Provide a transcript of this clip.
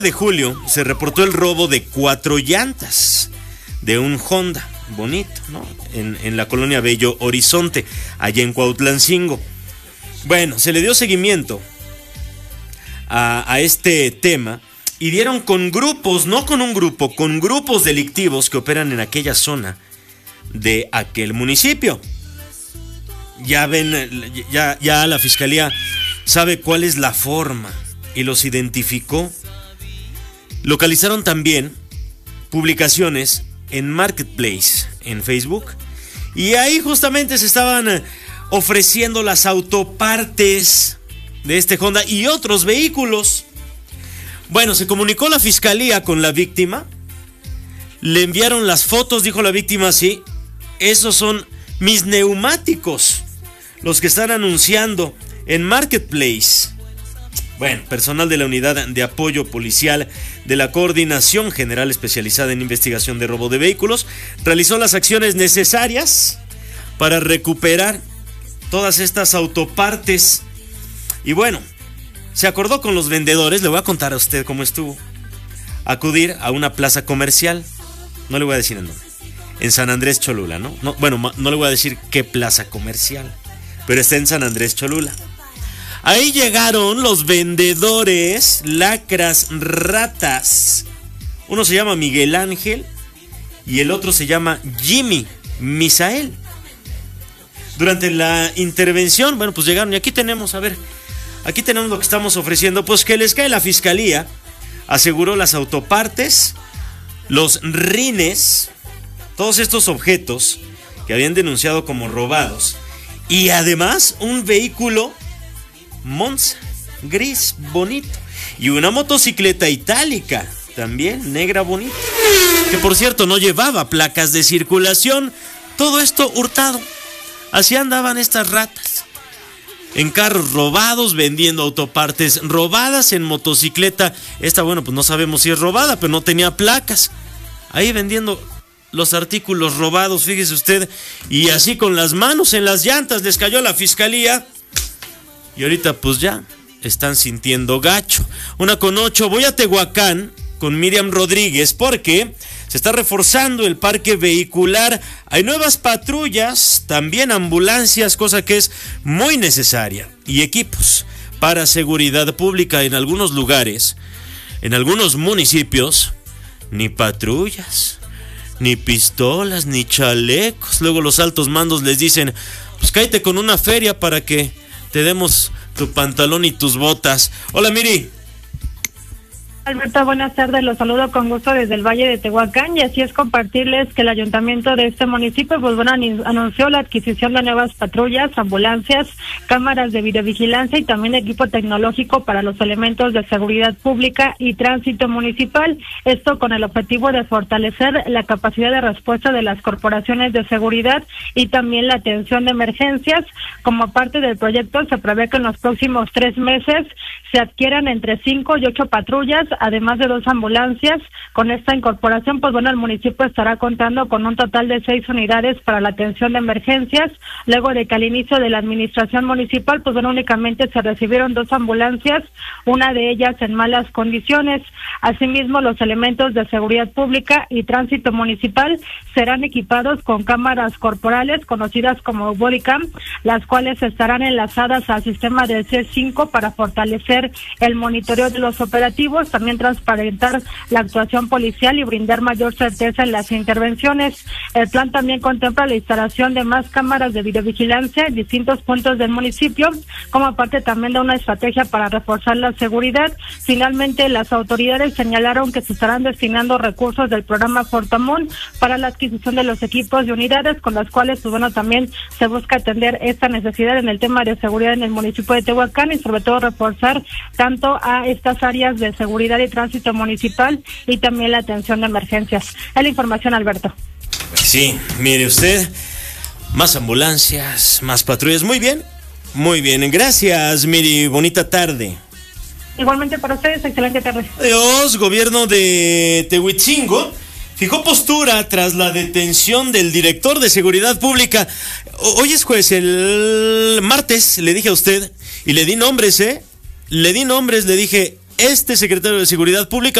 de julio se reportó el robo de 4 llantas de un Honda bonito, ¿no? En la colonia Bello Horizonte, allá en Cuautlancingo. Bueno, se le dio seguimiento a este tema y dieron con grupos, no con un grupo, con grupos delictivos que operan en aquella zona de aquel municipio. Ya ven, ya la fiscalía sabe cuál es la forma y los identificó. Localizaron también publicaciones en Marketplace, en Facebook, y ahí justamente se estaban ofreciendo las autopartes de este Honda y otros vehículos. Bueno, se comunicó la fiscalía con la víctima, le enviaron las fotos, dijo la víctima, sí, esos son mis neumáticos, los que están anunciando en Marketplace. Bueno, personal de la Unidad de Apoyo Policial de la Coordinación General Especializada en Investigación de Robo de Vehículos realizó las acciones necesarias para recuperar todas estas autopartes. Y bueno, se acordó con los vendedores, le voy a contar a usted cómo estuvo, acudir a una plaza comercial, no le voy a decir en dónde, en San Andrés Cholula, ¿no? Bueno, no le voy a decir qué plaza comercial, pero está en San Andrés Cholula. Ahí llegaron los vendedores, lacras, ratas. Uno se llama Miguel Ángel y el otro se llama Jimmy Misael. Durante la intervención, bueno, pues llegaron y aquí tenemos, a ver, aquí tenemos lo que estamos ofreciendo. Pues que les cae la fiscalía, aseguró las autopartes, los rines, todos estos objetos que habían denunciado como robados. Y además un vehículo Monza, gris, bonito. Y una motocicleta itálica, también negra, bonita, que por cierto no llevaba placas de circulación. Todo esto hurtado. Así andaban estas ratas, en carros robados, vendiendo autopartes robadas, en motocicleta. Esta, bueno, pues no sabemos si es robada, pero no tenía placas. Ahí vendiendo los artículos robados, fíjese usted. Y así con las manos en las llantas les cayó la fiscalía. Y ahorita pues ya están sintiendo gacho. 1:08, voy a Tehuacán con Miriam Rodríguez porque se está reforzando el parque vehicular. Hay nuevas patrullas, también ambulancias, cosa que es muy necesaria. Y equipos para seguridad pública en algunos lugares, en algunos municipios, ni patrullas, ni pistolas, ni chalecos. Luego los altos mandos les dicen, pues cállate con una feria para que te demos tu pantalón y tus botas. Hola, Miri. Alberto, buenas tardes, los saludo con gusto desde el Valle de Tehuacán y así es compartirles que el ayuntamiento de este municipio pues bueno anunció la adquisición de nuevas patrullas, ambulancias, cámaras de videovigilancia y también equipo tecnológico para los elementos de seguridad pública y tránsito municipal, esto con el objetivo de fortalecer la capacidad de respuesta de las corporaciones de seguridad y también la atención de emergencias. Como parte del proyecto se prevé que en los próximos 3 meses se adquieran entre 5 y 8 patrullas, además de 2 ambulancias. Con esta incorporación, pues bueno, el municipio estará contando con un total de 6 unidades para la atención de emergencias, luego de que al inicio de la administración municipal, pues bueno, únicamente se recibieron 2 ambulancias, una de ellas en malas condiciones. Asimismo, los elementos de seguridad pública y tránsito municipal serán equipados con cámaras corporales, conocidas como bodycam, las cuales estarán enlazadas al sistema del C5 para fortalecer el monitoreo de los operativos, también transparentar la actuación policial y brindar mayor certeza en las intervenciones. El plan también contempla la instalación de más cámaras de videovigilancia en distintos puntos del municipio, como parte también de una estrategia para reforzar la seguridad. Finalmente, las autoridades señalaron que se estarán destinando recursos del programa Fortamón para la adquisición de los equipos y unidades con las cuales, pues bueno, también se busca atender esta necesidad en el tema de seguridad en el municipio de Tehuacán y sobre todo reforzar tanto a estas áreas de seguridad y tránsito municipal y también la atención de emergencias. Es la información, Alberto. Sí, mire usted, más ambulancias, más patrullas. Muy bien, gracias, Miri, bonita tarde. Igualmente para ustedes, excelente tarde. Adiós. Gobierno de Tehuitzingo fijó postura tras la detención del director de seguridad pública. Hoy es jueves, el martes le dije a usted, y le di nombres, le dije, este secretario de Seguridad Pública